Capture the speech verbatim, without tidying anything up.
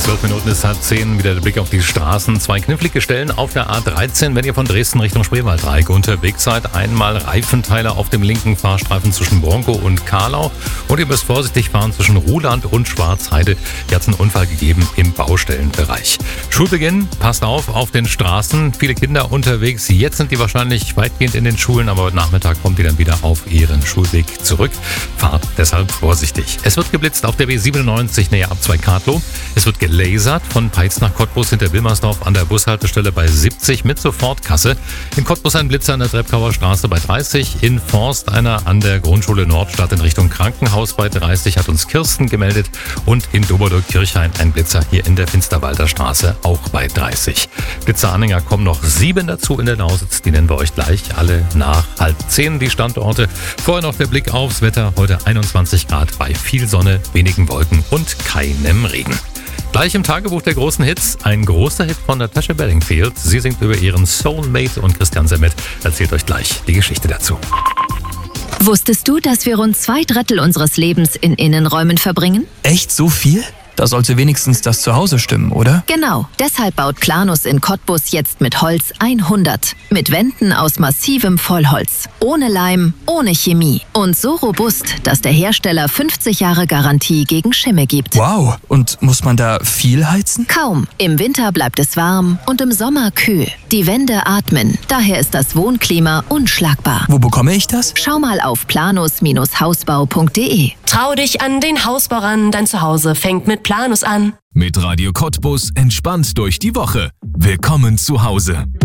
Zwölf Minuten ist halb zehn, wieder der Blick auf die Straßen. Zwei knifflige Stellen auf der A dreizehn, wenn ihr von Dresden Richtung Spreewaldreieck unterwegs seid. Einmal Reifenteile auf dem linken Fahrstreifen zwischen Bronkow und Karlau. Und ihr müsst vorsichtig fahren zwischen Ruhland und Schwarzheide. Hier hat es einen Unfall gegeben im Baustellenbereich. Schulbeginn, passt auf, auf den Straßen. Viele Kinder unterwegs. Jetzt sind die wahrscheinlich weitgehend in den Schulen, aber heute Nachmittag kommt ihr dann wieder auf ihren Schulweg zurück. Fahrt deshalb vorsichtig. Es wird geblitzt auf der B siebenundneunzig näher Abzweig-Kadlow. Es wird gelasert von Peitz nach Cottbus hinter Wilmersdorf an der Bushaltestelle bei siebzig mit Sofortkasse. In Cottbus ein Blitzer an der Treppkauer Straße bei dreißig. In Forst einer an der Grundschule Nordstadt in Richtung Krankenhaus bei dreißig, hat uns Kirsten gemeldet. Und in Doberburg-Kirchhain ein Blitzer hier in der Finsterwalder Straße auch bei dreißig. Blitzeranhänger kommen noch sieben dazu in der Lausitz. Die nennen wir euch gleich alle nach halb zehn, die Standorte. Vorher noch der Blick aufs Wetter. Heute einundzwanzig Grad bei viel Sonne, wenigen Wolken und keinem Regen. Gleich im Tagebuch der großen Hits, ein großer Hit von Natasha Bedingfield. Sie singt über ihren Soulmate und Christian Semmet erzählt euch gleich die Geschichte dazu. Wusstest du, dass wir rund zwei Drittel unseres Lebens in Innenräumen verbringen? Echt so viel? Da sollte wenigstens das Zuhause stimmen, oder? Genau, deshalb baut Planus in Cottbus jetzt mit Holz hundert. Mit Wänden aus massivem Vollholz. Ohne Leim, ohne Chemie. Und so robust, dass der Hersteller fünfzig Jahre Garantie gegen Schimmel gibt. Wow, und muss man da viel heizen? Kaum. Im Winter bleibt es warm und im Sommer kühl. Die Wände atmen, daher ist das Wohnklima unschlagbar. Wo bekomme ich das? Schau mal auf planus Hausbau punkt de. Trau dich an den Hausbau ran, dein Zuhause fängt mit Planus an. Mit Radio Cottbus entspannt durch die Woche. Willkommen zu Hause.